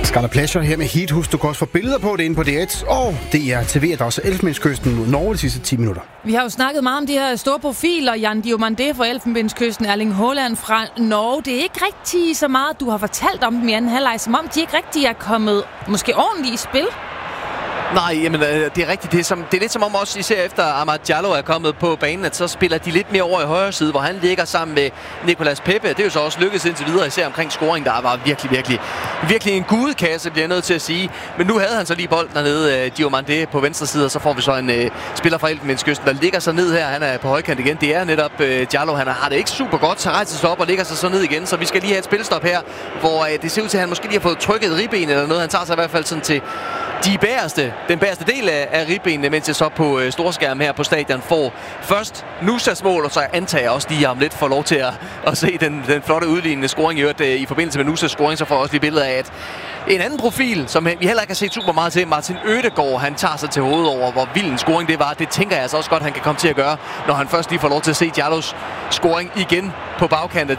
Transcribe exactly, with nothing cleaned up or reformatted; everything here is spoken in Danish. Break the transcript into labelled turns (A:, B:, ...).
A: Scarlet Pleasure her med Heat. Husk, du kan også få billeder på det inde på D et og D R T V, der også Elfenbenskysten mod Norge de sidste ti minutter.
B: Vi har jo snakket meget om de her store profiler. Jan Diomande fra Elfenbenskysten, Erling Haaland fra Norge. Det er ikke rigtig så meget, du har fortalt om dem i anden halvleg, som om de ikke rigtig er kommet måske ordentligt i spil.
C: Nej, jamen, det er rigtigt. Det er, som, det er lidt som om også, især efter Amad Diallo er kommet på banen, at så spiller de lidt mere over i højre side, hvor han ligger sammen med Nicolas Pepe. Det er jo så også lykkedes indtil videre, især omkring scoring, der var virkelig, virkelig, virkelig en gudekasse, bliver jeg nødt til at sige. Men nu havde han så lige bolden dernede, Diomande på venstre side, og så får vi så en uh, spiller fra Elfenbenskysten, der ligger så ned her. Han er på højkant igen. Det er netop uh, Diallo. Han har det ikke super godt, så rejser sig op og ligger sig så ned igen. Så vi skal lige have et spilstop her, hvor uh, det ser ud til, at han måske lige har fået trykket et ribben eller noget. Han tager sig i hvert fald sådan til de bæreste, den bæreste del af, af ribbenene, mens jeg så på øh, storskærm her på stadion får først Nusas mål, og så antager jeg også lige om lidt får lov til at, at se den, den flotte udlignende scoring i øvrigt øh, i forbindelse med Nusas scoring, så får jeg også lige billeder af, at en anden profil, som vi heller ikke har set super meget til, Martin Ødegaard, han tager sig til hovedet over, hvor vild en scoring det var. Det tænker jeg altså også godt, han kan komme til at gøre, når han først lige får lov til at se Diallos scoring igen på bagkanten.